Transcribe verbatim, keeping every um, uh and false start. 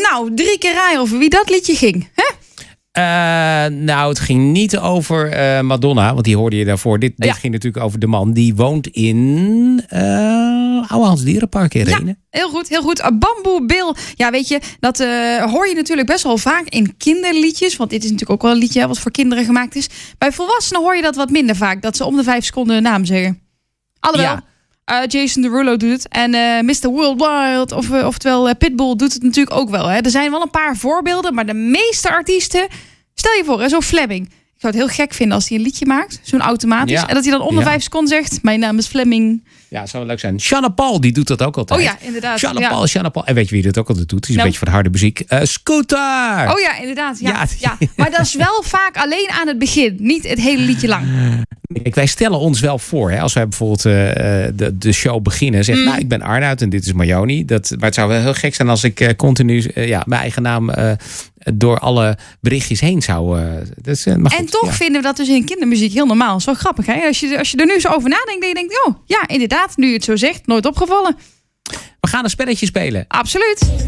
Nou, drie keer raaien over wie dat liedje ging. Hè? Uh, nou, het ging niet over uh, Madonna, want die hoorde je daarvoor. Dit, dit Ja. ging natuurlijk over de man die woont in uh, Ouwehands Dierenpark in Renen. Ja, heel goed, heel goed. Uh, Bamboe Bill. Ja, weet je, dat uh, hoor je natuurlijk best wel vaak in kinderliedjes. Want dit is natuurlijk ook wel een liedje wat voor kinderen gemaakt is. Bij volwassenen hoor je dat wat minder vaak. Dat ze om de vijf seconden hun naam zeggen. Alhoewel, Ja. uh, Jason Derulo doet het. En uh, mister Worldwide, of, uh, oftewel uh, Pitbull, doet het natuurlijk ook wel. Hè. Er zijn wel een paar voorbeelden, maar de meeste artiesten... Stel je voor, hè, zo'n Fleming. Ik zou het heel gek vinden als hij een liedje maakt. Zo'n automatisch. Ja. En dat hij dan om de Ja. vijf seconden zegt... Mijn naam is Fleming. Ja, zou leuk zijn. Shanna Paul, die doet dat ook altijd. Oh ja, inderdaad. Shanna Ja. Paul, Shanna Paul. En weet je wie dat ook altijd doet? Die is Nou. een beetje van de harde muziek. Uh, Scooter! Oh ja, inderdaad. Ja, Ja. ja. Maar dat is wel vaak alleen aan het begin. Niet het hele liedje lang. Kijk, wij stellen ons wel voor, hè, als wij bijvoorbeeld uh, de, de show beginnen. Zeggen, Mm. nou, ik ben Arnoud en dit is Marjoni. Dat, maar het zou wel heel gek zijn als ik uh, continu uh, ja, mijn eigen naam uh, door alle berichtjes heen zou... Uh, dat is, uh, maar goed, En toch ja. vinden we dat dus in kindermuziek heel normaal. Zo grappig, hè? Als je, als je er nu zo over nadenkt, dan je denkt... Oh, ja, inderdaad, nu je het zo zegt, nooit opgevallen. We gaan een spelletje spelen. Absoluut.